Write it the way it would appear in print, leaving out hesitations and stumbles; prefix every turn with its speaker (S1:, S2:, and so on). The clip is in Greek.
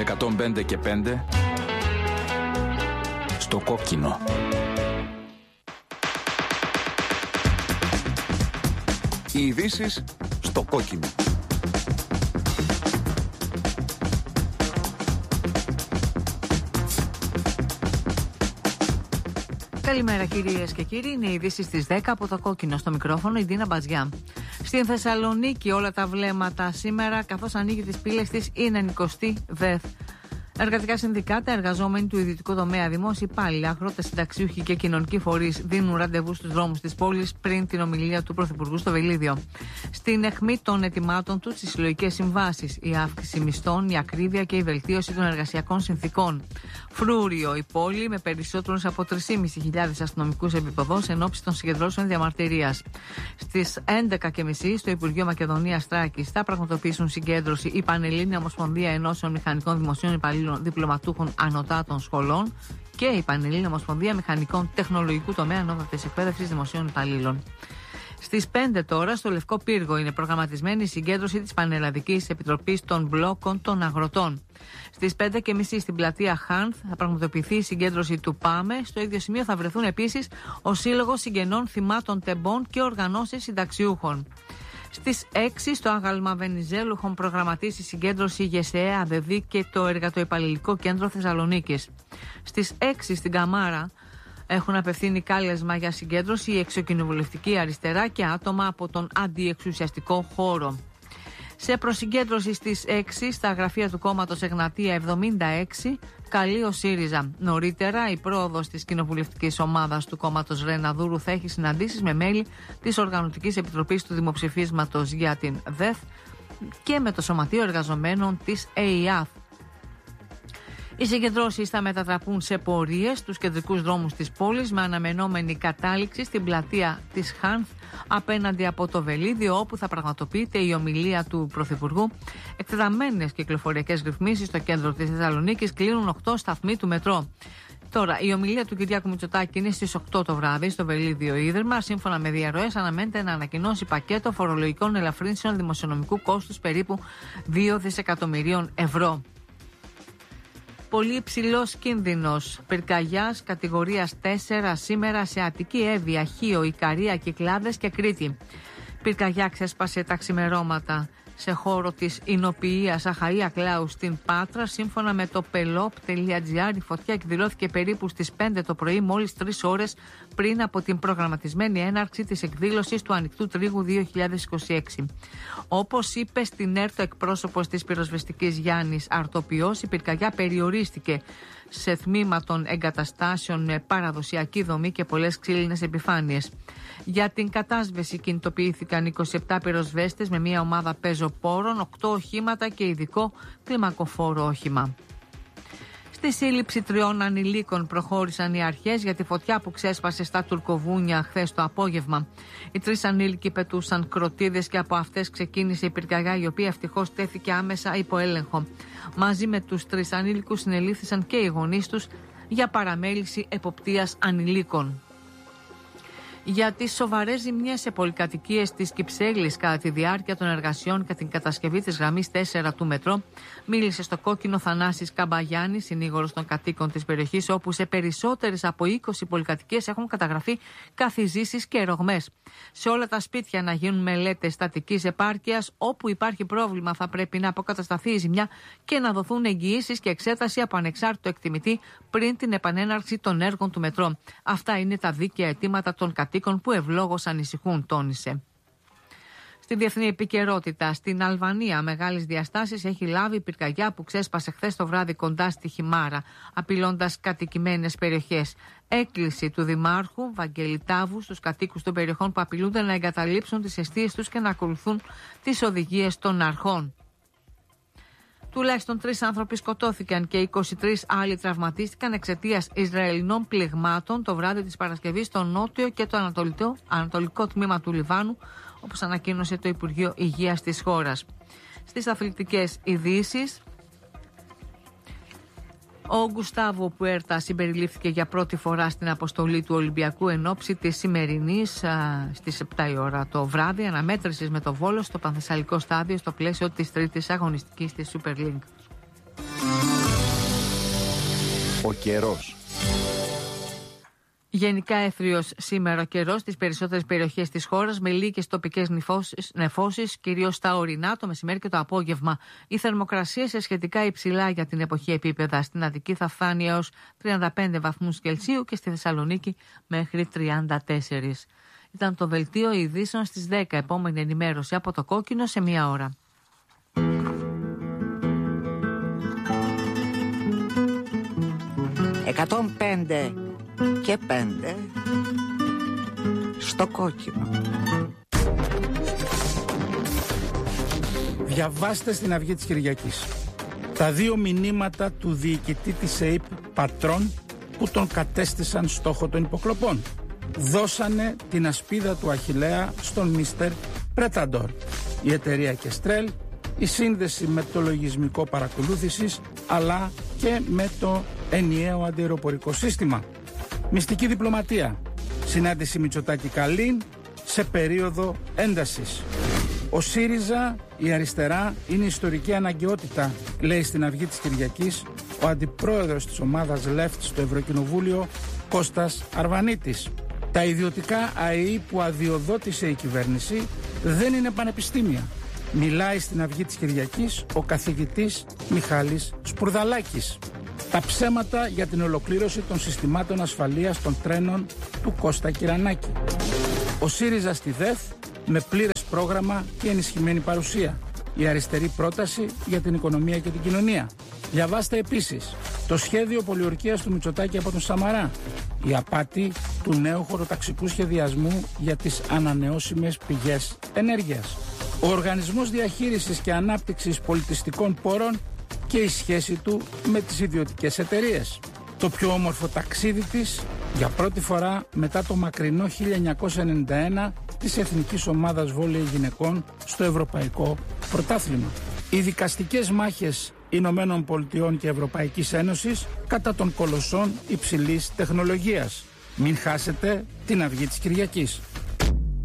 S1: 105 και 5 στο κόκκινο.
S2: Οι ειδήσεις στο κόκκινο.
S3: Καλημέρα κυρίες και κύριοι, είναι οι ειδήσεις στις 10 από το κόκκινο. Στο μικρόφωνο η Ντίνα Μπατζιά. Στην Θεσσαλονίκη όλα τα βλέμματα σήμερα, καθώς ανοίγει τις πύλες της η 90η ΔΕΘ. Εργατικά συνδικάτα, εργαζόμενοι του ιδιωτικού τομέα, δημόσιοι υπάλληλοι, αγρότες, συνταξιούχοι και κοινωνικοί φορείς δίνουν ραντεβού στους δρόμους της πόλης πριν την ομιλία του Πρωθυπουργού στο Βελίδιο. Στην αιχμή των ετοιμάτων του στις συλλογικές συμβάσεις, η αύξηση μισθών, η ακρίβεια και η βελτίωση των εργασιακών συνθήκων. Φρούριο η πόλη με περισσότερους από 3.500 αστυνομικούς επιποδός εν ώψη των συγκεντρώσεων διαμαρτυρίας. Στις 11.30 στο Υπουργείο Μακεδονίας Θράκης θα πραγματοποιήσουν συγκέντρωση η Πανελλήνια Ομοσπονδία Ενώσεων Μηχανικών Δημοσίων Υπαλλήλων Διπλωματούχων Ανωτάτων Σχολών και η Πανελλήνια Ομοσπονδία Μηχανικών Τεχνολογικού Τομέα Ανώτατης Εκπαίδευσης Δημοσίων Υπαλλήλων. Στις 5 τώρα στο Λευκό Πύργο είναι προγραμματισμένη η συγκέντρωση της Πανελλαδικής Επιτροπής των Μπλόκων των Αγροτών. Στις 5.30 στην πλατεία Χάνθ θα πραγματοποιηθεί η συγκέντρωση του ΠΑΜΕ. Στο ίδιο σημείο θα βρεθούν επίσης ο Σύλλογος Συγγενών Θυμάτων Τεμπών και οργανώσεις συνταξιούχων. Στις 6 στο Άγαλμα Βενιζέλου έχουν προγραμματίσει συγκέντρωση ΓΕΣΕ, ΑΔΕΔ και το Εργατοϊπαλληλικό Κέντρο Θεσσαλονίκης. Στις 6 στην Καμάρα έχουν απευθύνει κάλεσμα για συγκέντρωση η εξοκοινοβουλευτική αριστερά και άτομα από τον αντιεξουσιαστικό χώρο. Σε προσυγκέντρωση στις 6 στα γραφεία του κόμματος Εγνατία 76 καλεί ο ΣΥΡΙΖΑ. Νωρίτερα η πρόοδος της κοινοβουλευτικής ομάδας του κόμματος Ρεναδούρου θα έχει συναντήσεις με μέλη της Οργανωτικής Επιτροπής του Δημοψηφίσματος για την ΔΕΘ και με το Σωματείο Εργαζομένων της ΕΙΑΘ. Οι συγκεντρώσεις θα μετατραπούν σε πορείες στους κεντρικούς δρόμους της πόλης με αναμενόμενη κατάληξη στην πλατεία της Χάνθ απέναντι από το Βελίδιο, όπου θα πραγματοποιείται η ομιλία του Πρωθυπουργού. Εκτεταμένες κυκλοφοριακές ρυθμίσεις στο κέντρο της Θεσσαλονίκης, κλείνουν 8 σταθμοί του μετρό. Τώρα, η ομιλία του Κυριάκου Μητσοτάκη είναι στις 8 το βράδυ στο Βελίδιο Ίδρυμα. Σύμφωνα με διαρροές, αναμένεται να ανακοινώσει πακέτο φορολογικών ελαφρύνσεων δημοσιονομικού κόστους περίπου 2 δισεκατομμυρίων ευρώ. Πολύ υψηλός κίνδυνος πυρκαγιάς κατηγορίας 4 σήμερα σε Αττική, Εύβοια, Χίο, Ικαρία, Κυκλάδες και Κρήτη. Πυρκαγιά ξέσπασε τα ξημερώματα σε χώρο της Ινοποιίας Αχαΐα Κλάου στην Πάτρα. Σύμφωνα με το pelop.gr, η φωτιά εκδηλώθηκε περίπου στις 5 το πρωί, μόλις 3 ώρες πριν από την προγραμματισμένη έναρξη της εκδήλωσης του Ανοιχτού Τρίγου 2026. Όπως είπε στην ΕΡΤ ο εκπρόσωπος της πυροσβεστικής Γιάννης Αρτοπιός, η πυρκαγιά περιορίστηκε σε τμήμα των εγκαταστάσεων με παραδοσιακή δομή και πολλές ξύλινες επιφάνειες. Για την κατάσβεση κινητοποιήθηκαν 27 πυροσβέστες με μια ομάδα πεζοπόρων, 8 οχήματα και ειδικό κλιμακοφόρο όχημα. Στη σύλληψη 3 ανηλίκων προχώρησαν οι αρχές για τη φωτιά που ξέσπασε στα Τουρκοβούνια χθες το απόγευμα. Οι 3 ανήλικοι πετούσαν κροτίδες και από αυτές ξεκίνησε η πυρκαγιά, η οποία ευτυχώς τέθηκε άμεσα υπό έλεγχο. Μαζί με τους 3 ανήλικους συνελήφθησαν και οι γονείς τους για παραμέληση εποπτείας ανηλίκων. Για τις σοβαρές ζημιές σε πολυκατοικίες της Κυψέλης κατά τη διάρκεια των εργασιών και την κατασκευή της γραμμής 4 του μετρό, μίλησε στο κόκκινο Θανάσης Καμπαγιάννης, συνήγορος των κατοίκων της περιοχής, όπου σε περισσότερες από 20 πολυκατοικίες έχουν καταγραφεί καθιζήσεις και ρογμές. Σε όλα τα σπίτια να γίνουν μελέτες στατικής επάρκειας. Όπου υπάρχει πρόβλημα θα πρέπει να αποκατασταθεί η ζημιά και να δοθούν εγγυήσεις και εξέταση από ανεξάρτητο εκτιμητή πριν την επανέναρξη των έργων του μετρό. Αυτά είναι τα δίκαια αιτήματα των κατοίκων που ευλόγως ανησυχούν, τόνισε. Στη διεθνή επικαιρότητα, στην Αλβανία μεγάλης διαστάσεις έχει λάβει η πυρκαγιά που ξέσπασε χθες το βράδυ κοντά στη Χιμάρα, απειλώντας κατοικημένες περιοχές. Έκκληση του Δημάρχου Βαγγελιτάβου στους κατοίκους των περιοχών που απειλούνται να εγκαταλείψουν τις εστίες τους και να ακολουθούν τις οδηγίες των αρχών. Τουλάχιστον 3 άνθρωποι σκοτώθηκαν και 23 άλλοι τραυματίστηκαν εξαιτίας Ισραηλινών πληγμάτων το βράδυ της Παρασκευής στο νότιο και το ανατολικό τμήμα του Λιβάνου, όπως ανακοίνωσε το Υπουργείο Υγείας της χώρας. Στις αθλητικές ειδήσεις, ο Γκουστάβο Πουέρτα συμπεριλήφθηκε για πρώτη φορά στην αποστολή του Ολυμπιακού εν ώψη της σημερινής στις 7 η ώρα το βράδυ αναμέτρησης με το Βόλο στο Πανθεσσαλικό στάδιο στο πλαίσιο της τρίτης αγωνιστικής της Super League.
S2: Ο καιρός.
S3: Γενικά έθριος σήμερα ο καιρός στις περισσότερες περιοχές της χώρας με λίγες τοπικές νεφώσεις, κυρίως στα ορεινά, το μεσημέρι και το απόγευμα. Η θερμοκρασία σε σχετικά υψηλά για την εποχή επίπεδα. Στην Αττική θα φτάνει έως 35 βαθμούς Κελσίου και στη Θεσσαλονίκη μέχρι 34. Ήταν το δελτίο ειδήσεων στις 10. Επόμενη ενημέρωση από το Κόκκινο σε 1 ώρα.
S4: 105 και 5 στο Κόκκινο.
S5: Διαβάστε στην Αυγή της Κυριακής τα 2 μηνύματα του διοικητή της ΕΙΠ Πατρών που τον κατέστησαν στόχο των υποκλοπών. Δώσανε την ασπίδα του Αχιλλέα στον Μίστερ Πρέταντορ. Η εταιρεία Κεστρέλ, η σύνδεση με το λογισμικό παρακολούθησης αλλά και με το ενιαίο αντιαεροπορικό σύστημα. Μυστική διπλωματία. Συνάντηση Μητσοτάκη-Καλίν σε περίοδο έντασης. Ο ΣΥΡΙΖΑ, η αριστερά, είναι ιστορική αναγκαιότητα, λέει στην Αυγή της Κυριακής ο αντιπρόεδρος της ομάδας Left στο Ευρωκοινοβούλιο, Κώστας Αρβανίτης. Τα ιδιωτικά ΑΕΗ που αδειοδότησε η κυβέρνηση δεν είναι πανεπιστήμια. Μιλάει στην Αυγή της Κυριακής ο καθηγητής Μιχάλης Σπουρδαλάκης. Τα ψέματα για την ολοκλήρωση των συστημάτων ασφαλείας των τρένων του Κώστα Κυρανάκη. Ο ΣΥΡΙΖΑ στη ΔΕΘ με πλήρες πρόγραμμα και ενισχυμένη παρουσία. Η αριστερή πρόταση για την οικονομία και την κοινωνία. Διαβάστε επίσης το σχέδιο πολιορκίας του Μητσοτάκη από τον Σαμαρά. Η απάτη του νέου χωροταξικού σχεδιασμού για τις ανανεώσιμες πηγές ενέργειας. Ο Οργανισμός Διαχείρισης και Ανάπτυξης Πολιτιστικών Πόρων και η σχέση του με τις ιδιωτικές εταιρείες. Το πιο όμορφο ταξίδι της, για πρώτη φορά μετά το μακρινό 1991, της Εθνικής Ομάδας Βόλεϊ Γυναικών στο Ευρωπαϊκό Πρωτάθλημα. Οι δικαστικές μάχες Ηνωμένων Πολιτειών και Ευρωπαϊκής Ένωσης κατά των κολοσσών υψηλής τεχνολογίας. Μην χάσετε την Αυγή της Κυριακής.